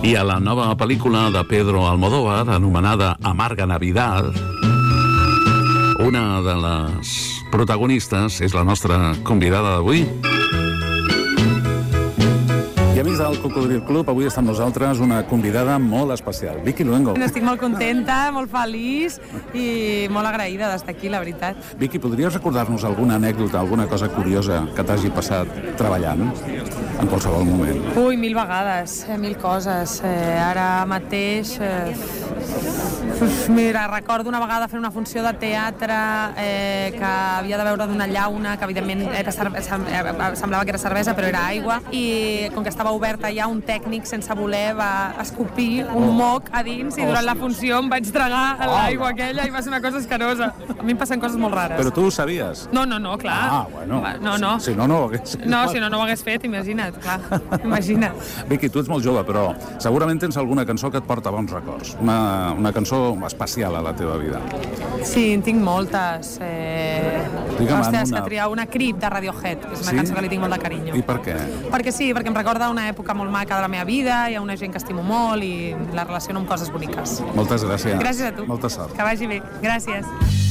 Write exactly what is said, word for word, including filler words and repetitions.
I a la nova pel·lícula de Pedro Almodóvar, anomenada Amarga Navidad, una de les protagonistes és la nostra convidada d'avui. I amics del Cocodril Club, avui està amb nosaltres una convidada molt especial, Vicky Luengo. Estic molt contenta, molt feliç i molt agraïda d'estar aquí, la veritat. Vicky, podries recordar-nos alguna anècdota, alguna cosa curiosa que t'hagi passat treballant en qualsevol moment? Ui, mil vegades, eh, mil coses. Eh, ara mateix... Eh, uf, mira, recordo una vegada fer una funció de teatre eh, que havia de beure d'una llauna, que evidentment era cerve- sem- eh, semblava que era cervesa, però era aigua, i com que estava oberta ja, un tècnic sense voler va escopir un moc a dins i durant la funció em vaig tragar l'aigua aquella i va ser una cosa escarosa. A mi em passen coses molt rares. Però tu ho sabies? No, no, no, clar. Ah, bueno. Va, No, no. Si no, no ho hagués... No, si no, no ho hagués fet, imagina't, clar. Imagina't. Vicky, tu ets molt jove, però segurament tens alguna cançó que et porta bons records. Una, una cançó especial a la teva vida. Sí, en tinc moltes. Eh... Digue'm Ostres, una. que triar una Creep de Radiohead, que és una Sí? cançó que li tinc molt de carinyo. I per què? Perquè sí, perquè em recorda una època molt maca de la meva vida, hi ha una gent que estimo molt i la relaciono amb coses boniques. Moltes gràcies. Gràcies a tu. Molta sort. Que vagi bé. Gràcies.